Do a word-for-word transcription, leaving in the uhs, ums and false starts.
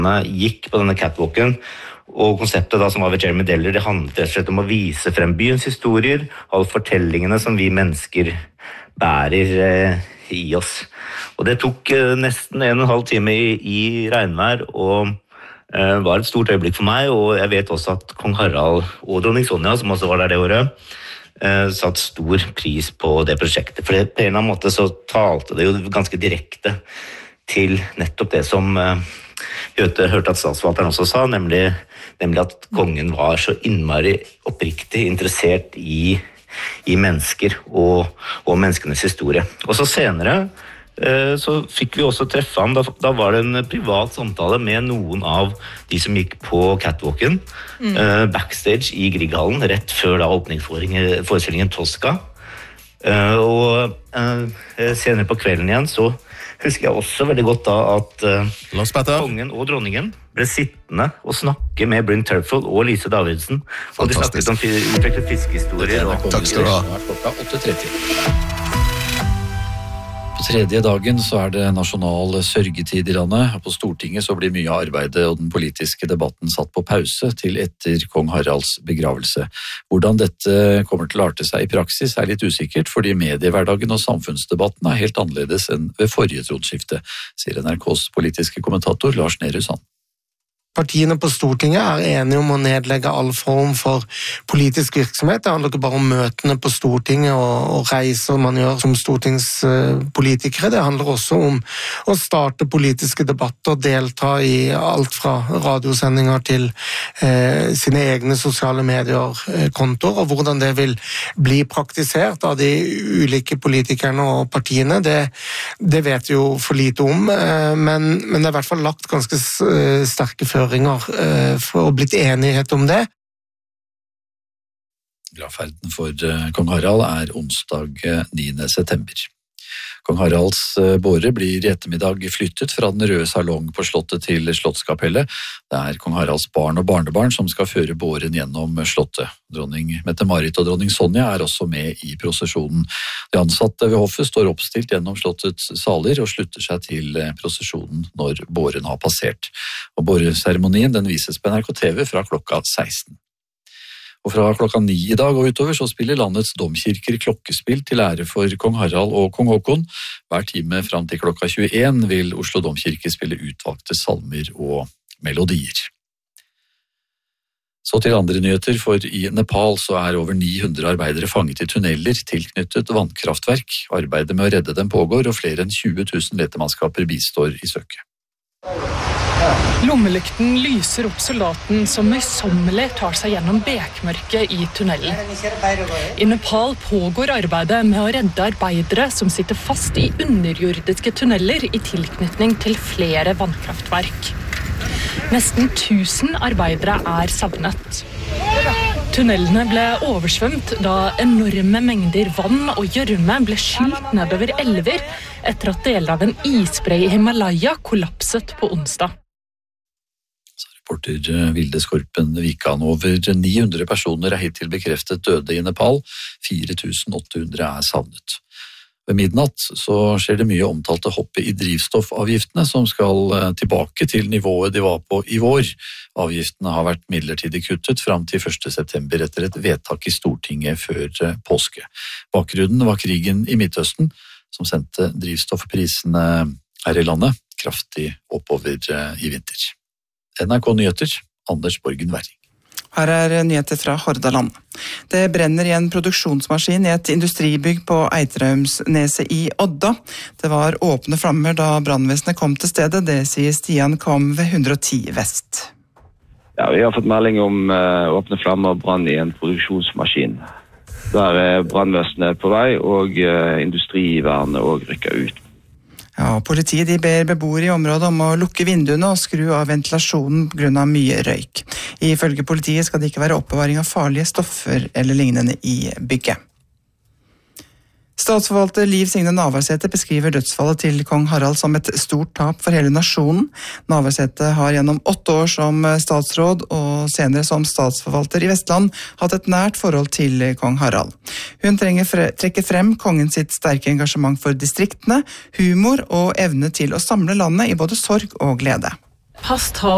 gikk på denne catwalken, og konseptet da som var ved Jeremy Deller, det handlet rett og slett om å vise frem byens historier, alle fortellingene som vi mennesker bærer eh, i oss. Og det tok eh, nesten en og en halv time i, i regnvær, og eh, var et stort øyeblikk for meg, og jeg vet også at kong Harald og dronning Sonja, som også var der det året, eh, satt stor pris på det prosjektet. For det, på en eller annen måte så talte det jo ganske direkte til nettopp det som eh, Hørte, hørte at statsforvalteren også sa, nemlig, nemlig at kongen var så innmari oppriktig interessert i, i mennesker og, og menneskenes historie. Og så senere eh, så fikk vi også treffe ham, da, da var det en privat samtale med noen av de som gikk på catwalken, mm. eh, backstage i Grieghallen, rett før da åpningsforestillingen Tosca. Eh, og eh, senere på kvelden igjen så husker jeg også veldig godt da at uh, kongen og dronningen ble sittende og snakke med Bryn Terfel og Lise Davidsen. Og de snakket om utviklet fiskehistorier. Og takk skal du ha. Klokka åtte tretti. På tredje dagen så er det nasjonal sørgetid i landet. På Stortinget så blir mye av arbeidet og den politiske debatten satt på pause til etter kong Haralds begravelse. Hvordan dette kommer til å arte seg i praksis er litt usikkert, fordi mediehverdagen og samfunnsdebatten er helt annerledes enn ved forrige tronskifte, sier N R K's politiske kommentator Lars Nehru Sand. Partiene på Stortinget er enige om å nedlegge all form for politisk virksomhet. Det handler ikke bare om møtene på Stortinget og, og reiser man gjør som stortingspolitikere. Det handler også om å starte politiske debatter, delta i alt fra radiosendinger til eh, sine egne sosiale medier-kontoer, og hvordan det vil bli praktisert av de ulike politikerne og partiene. Det, det vet vi jo for lite om, eh, men, men det er i hvert fall lagt ganske sterke føringer for å blitt enighet om det. Gravferden for kong Harald er onsdag niende september. Kong Haralds båre blir i ettermiddag flyttet fra den røde salong på slottet til Slottskapellet. Det er kong Haralds barn og barnebarn som skal føre båren gjennom slottet. Dronning Mette-Marit og dronning Sonja er også med i prosesjonen. De ansatte ved hoffet står oppstilt gjennom slottets saler og slutter seg til prosesjonen når båren har passert. Og båreseremonien den vises på N R K T V fra klokka seksten. Og fra klokka ni i dag og utover så spiller landets domkirker klokkespill til ære for kong Harald og kong Håkon. Hver time fram til klokka tjueen vil Oslo domkirke spille utvalgte salmer og melodier. Så til andre nyheter, for i Nepal så er over ni hundre arbeidere fanget i tunneler tilknyttet vannkraftverk. Arbeidet med å redde dem pågår, og flere enn tjue tusen letemannskaper bistår i søket. Lommelykten lyser opp soldaten som møysommelig tar seg gjennom bekmørket i tunnelen. I Nepal pågår arbeidet med å redde arbeidere som sitter fast i underjordiske tunneler i tilknytning til flere vannkraftverk. Nesten tusen arbeidere er savnet. Tunnelene ble oversvømt da enorme mengder vann og gjørme ble skylt nedover elver etter at deler av en isbre i Himalaya kollapset på onsdag. Reporter Vilde Skorpen Vikan. Over ni hundre personer er hittil bekreftet døde i Nepal. fire tusen åtte hundre er savnet. Ved midnatt så skjer det mye omtalte hoppet i drivstoffavgiftene som skal tilbake til nivået de var på i vår. Avgiftene har vært midlertidig kuttet fram til første september etter et vedtak i Stortinget før påske. Bakgrunnen var krigen i Midtøsten som sendte drivstoffprisene her i landet kraftig oppover i vinter. N R K Nyheter, Anders Borgen Werring. Her er nyheter fra Hordaland. Det brenner i en produksjonsmaskin i et industribygg på Eitraumsneset i Odda. Det var åpne flammer da brannvesenet kom til stedet, det sier Stian Kvam ved hundre og ti Vest. Ja, vi har fått melding om uh, åpne flammer og brann i en produksjonsmaskin. Der er brannvesenet på vei, og uh, industrivernet også rykker ut. Ja, politiet de ber beboere i området om å lukke vinduene og skru av ventilasjonen på grunn av mye røyk. Ifølge politiet skal det ikke være oppbevaring av farlige stoffer eller lignende i bygget. Statsforvalter Liv Signe Navarsete beskriver dødsfallet til kong Harald som et stort tap for hele nasjonen. Navarsete har gjennom åtte år som statsråd og senere som statsforvalter i Vestland hatt et nært forhold til kong Harald. Hun trekker frem kongen sitt sterke engasjement for distriktene, humor og evne til å samle landet i både sorg og glede. Past har